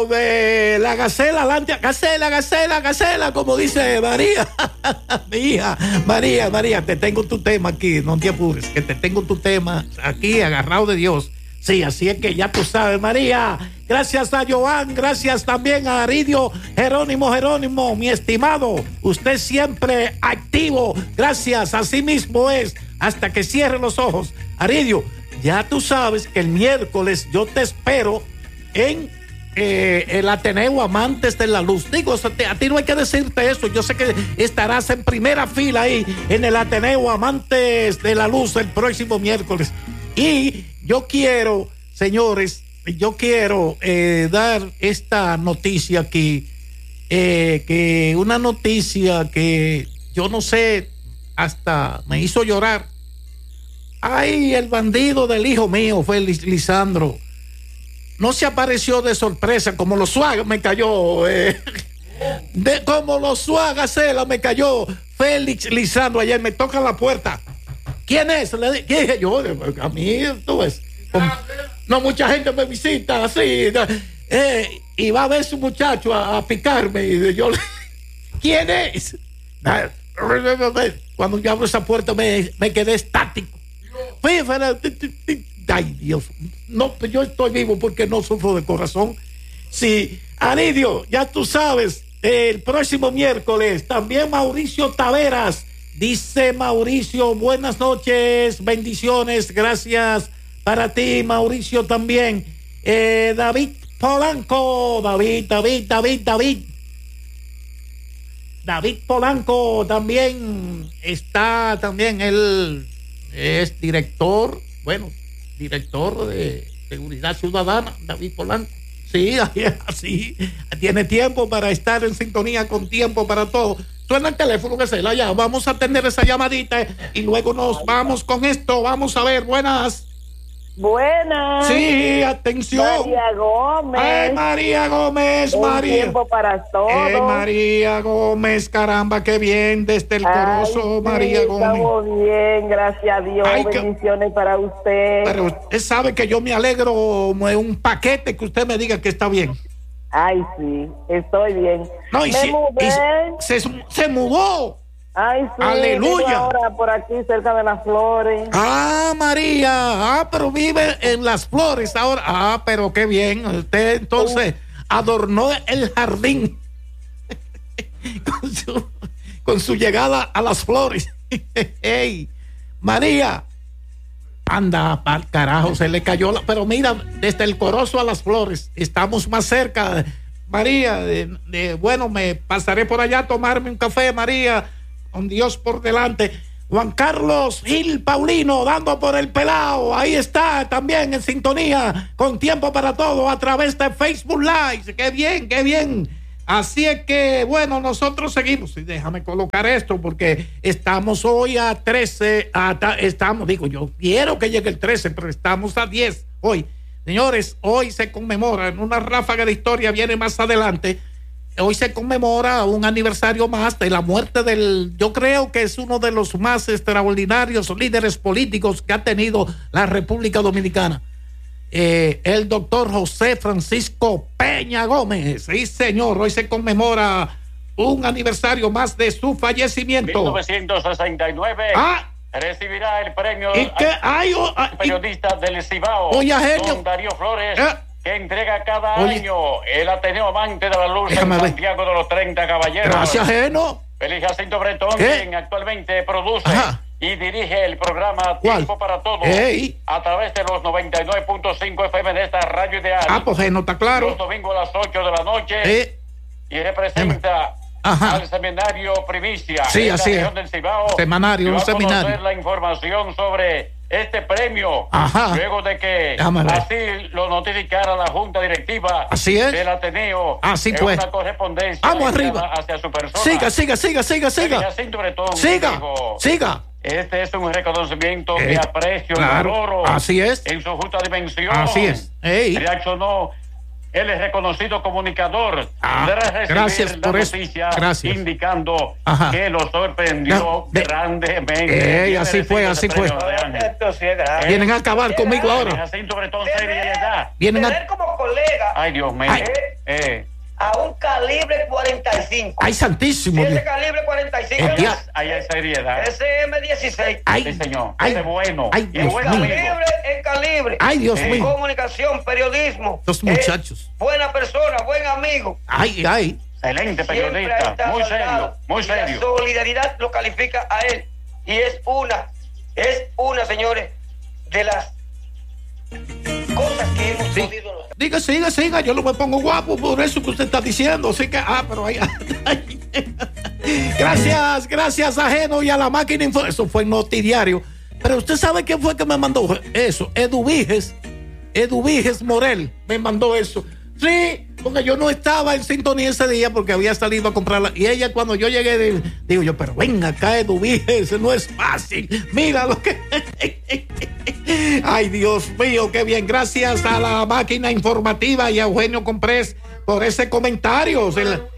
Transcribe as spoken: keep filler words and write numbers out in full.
de la gacela, adelante, gacela, gacela, gacela, como dice María. Mi hija, María, María, te tengo tu tema aquí, no te apures, que te tengo tu tema aquí, agarrado de Dios. Sí, así es que ya tú sabes, María. Gracias a Joan, gracias también a Aridio Jerónimo, Jerónimo, mi estimado. Usted siempre activo. Gracias, así mismo es, hasta que cierre los ojos. Aridio, ya tú sabes que el miércoles yo te espero en eh, el Ateneo Amantes de la Luz. Digo, a ti no hay que decirte eso. Yo sé que estarás en primera fila ahí en el Ateneo Amantes de la Luz el próximo miércoles. Y yo quiero, señores, yo quiero eh, dar esta noticia aquí, eh, que una noticia que yo no sé, hasta me hizo llorar. Ay, el bandido del hijo mío, Félix Lisandro, no se apareció de sorpresa como los Suaga me cayó, eh, de, como los Suaga Cela me cayó Félix Lisandro ayer, me toca la puerta. ¿Quién es? Le dije yo, a mí, tú ves. No, mucha gente me visita así, eh, y va a ver su muchacho a, a picarme. Y yo, ¿quién es? Cuando yo abro esa puerta me, me quedé estático. Ay, Dios. No, yo estoy vivo porque no sufro de corazón. Sí, Aridio, ya tú sabes, el próximo miércoles también Mauricio Taveras. Dice Mauricio, buenas noches, bendiciones, gracias para ti, Mauricio, también. Eh, David Polanco, David, David, David, David. David Polanco también está, también él es director, bueno, director de Seguridad Ciudadana, David Polanco. Sí, así, tiene tiempo para estar en sintonía con Tiempo para Todo. Suena el teléfono, que se la ya. Vamos a atender esa llamadita y luego nos vamos con esto. Vamos a ver, buenas. Buenas. Sí, atención. María Gómez. Ay, María Gómez, Un María. Tiempo para Todo. Eh, María Gómez, caramba, qué bien, desde el Corozo, Ay, María sí, Gómez. Estamos bien, gracias a Dios. Ay, bendiciones que... para usted. Pero usted sabe que yo me alegro, un paquete que usted me diga que está bien. Ay, sí, estoy bien. No, y Me si, mudé. Y se, se mudó. Ay, sí. Aleluya. Ahora por aquí cerca de Las Flores. Ah, María. Ah, pero vive en Las Flores ahora. Ah, pero qué bien. Usted entonces uh. adornó el jardín con, su, con su llegada a Las Flores. Hey, María. Anda, pa'l carajo, se le cayó la... Pero mira, desde el Corozo a Las Flores, estamos más cerca, María, de, de, bueno, me pasaré por allá a tomarme un café, María, con Dios por delante. Juan Carlos Gil Paulino, dando por el pelao, ahí está, también en sintonía, con Tiempo para Todo, a través de Facebook Live. Qué bien, qué bien. Así es que, bueno, nosotros seguimos. Y déjame colocar esto porque estamos hoy a trece, a, estamos, digo, yo quiero que llegue el trece, pero estamos a diez hoy. Señores, hoy se conmemora, en una ráfaga de historia viene más adelante, hoy se conmemora un aniversario más de la muerte del, yo creo que es uno de los más extraordinarios líderes políticos que ha tenido la República Dominicana. Eh, el doctor José Francisco Peña Gómez. Sí, señor, hoy se conmemora un aniversario más de su fallecimiento. mil novecientos sesenta y nueve ah, recibirá el premio ¿y qué? Ay, oh, ay, periodista y... del Cibao, oye, genio, don Darío Flores, eh, que entrega cada oye, año el Ateneo Amante de la Luz en Santiago de los treinta Caballeros. Gracias, Geno. Félix Jacinto Bretón, ¿qué? quien actualmente produce Ajá. y dirige el programa ¿cuál? Tiempo para Todo, Ey. a través de los noventa y nueve punto cinco F M de esta radio ideal. Ah, pues Geno, está claro. Los domingos a las ocho de la noche. Eh. Y representa Ajá. al seminario Primicia. Sí, en así la es. región del Cibao. Semanario, un seminario. Vamos a conocer la información sobre este premio. Ajá. Luego de que así lo notificara la Junta Directiva así es. del Ateneo. Así pues. Una correspondencia vamos arriba. Hacia su persona. Siga, siga, siga, siga, siga. Bretón, siga, dijo, siga. Este es un reconocimiento eh, de aprecio, claro, valoro, así es. en su justa dimensión. Así es. Ey. Reaccionó Él es reconocido comunicador. Ah, de recibir gracias la por eso. noticia Gracias. indicando Ajá. que lo sorprendió No, de- grandemente. Ey, así fue, así fue. Esto sí es grave. Vienen a acabar conmigo ahora. Jacinto Bretón, seriedad. Vienen Tener a. como colega Ay, Dios mío. Ay. Eh, a un calibre cuarenta y cinco. Ay, santísimo. Ese calibre cuarenta y cinco. El dia- ahí hay seriedad. Ese M dieciséis. Ay, Sí, señor. ay, Ese es bueno. ay, Y es Dios buen mío. amigo. Calibre en calibre. Ay, Dios Eh, mío. Comunicación, periodismo. Estos muchachos. Eh, buena persona, buen amigo. Ay, ay. Excelente Siempre ha periodista. estado Muy al serio. lado. Muy Y la serio. solidaridad lo califica a él. Y es una, es una, señores, de las cosas que hemos Sí. podido lograr. Diga, siga, siga. Yo lo me pongo guapo por eso que usted está diciendo. Así que, ah, pero ahí. Gracias, gracias a Geno y a la máquina. Info- Eso fue el notidiario. Pero usted sabe quién fue que me mandó eso. Edu Viges. Edu Viges Morel me mandó eso. Sí, porque yo no estaba en sintonía ese día porque había salido a comprarla. Y ella, cuando yo llegué, de- digo yo, pero venga acá, Edu Viges, no es fácil. Mira lo que. Ay, Dios mío, qué bien. Gracias a la máquina informativa y a Eugenio Comprés por ese comentario. Se le-